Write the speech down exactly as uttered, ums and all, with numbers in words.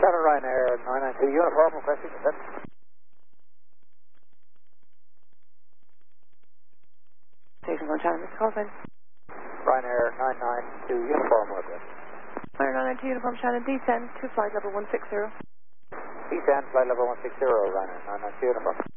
Center Ryanair nine nine two, uniform requesting descent. Station one China, Mister Call sign. Ryanair nine nine two, uniform request. Ryanair nine nine two, uniform China, descend to flight level one six zero. Descend, flight level one six zero, Ryanair nine nine two, uniform.